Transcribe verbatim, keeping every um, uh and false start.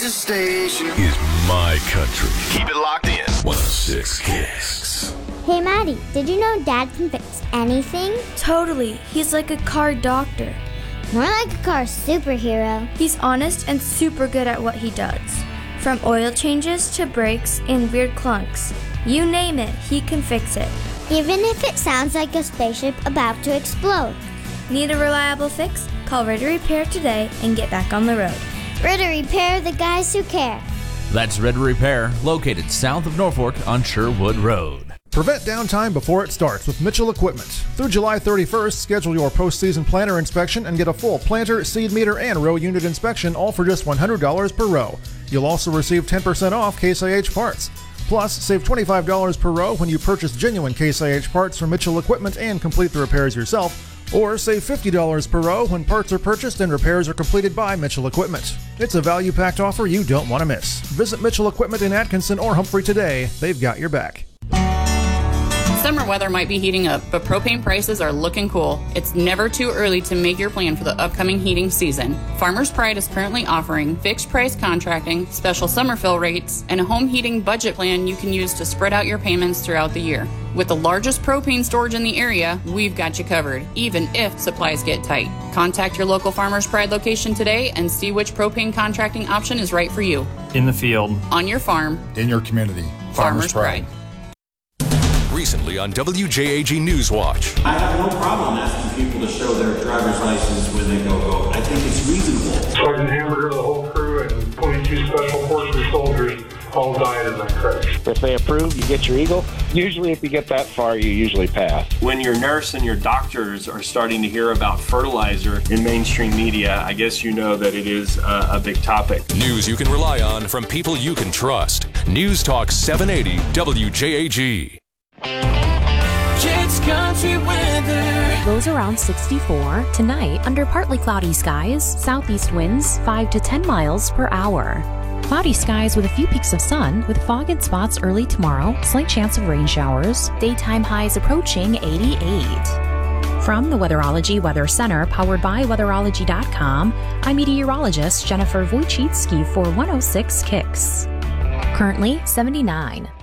This station is my country. Keep it locked in. one oh six Kicks. Hey Maddie, did you know Dad can fix anything? Totally. He's like a car doctor. More like a car superhero. He's honest and super good at what he does. From oil changes to brakes and weird clunks. You name it, he can fix it. Even if it sounds like a spaceship about to explode. Need a reliable fix? Call Ritter Repair today and get back on the road. Ritter Repair, the guys who care. That's Ritter Repair, located south of Norfolk on Sherwood Road. Prevent downtime before it starts with Mitchell Equipment. Through July thirty-first, schedule your postseason planter inspection and get a full planter, seed meter, and row unit inspection, all for just one hundred dollars per row. You'll also receive ten percent off Case I H parts. Plus, save twenty-five dollars per row when you purchase genuine Case I H parts from Mitchell Equipment and complete the repairs yourself. Or save fifty dollars per row when parts are purchased and repairs are completed by Mitchell Equipment. It's a value-packed offer you don't want to miss. Visit Mitchell Equipment in Atkinson or Humphrey today. They've got your back. Summer weather might be heating up, but propane prices are looking cool. It's never too early to make your plan for the upcoming heating season. Farmers Pride is currently offering fixed price contracting, special summer fill rates, and a home heating budget plan you can use to spread out your payments throughout the year. With the largest propane storage in the area, we've got you covered, even if supplies get tight. Contact your local Farmers Pride location today and see which propane contracting option is right for you. In the field, on your farm, in your community. Farmers, Farmers Pride. Pride. Recently on W J A G Newswatch. I have no problem asking people to show their driver's license when they go vote. I think it's reasonable. Sergeant Hamburger, the whole crew, and twenty-two Special Forces soldiers all died in that crash. If they approve, you get your Eagle. Usually if you get that far, you usually pass. When your nurse and your doctors are starting to hear about fertilizer in mainstream media, I guess you know that it is a, a big topic. News you can rely on from people you can trust. News Talk seven eighty W J A G. Kids Country weather. Lows around sixty-four. Tonight, under partly cloudy skies, southeast winds five to ten miles per hour. Cloudy skies with a few peaks of sun, with fog in spots early tomorrow, slight chance of rain showers, daytime highs approaching eighty-eight. From the Weatherology Weather Center, powered by weatherology dot com, I'm meteorologist Jennifer Wojcicki for one oh six Kicks. Currently seventy-nine.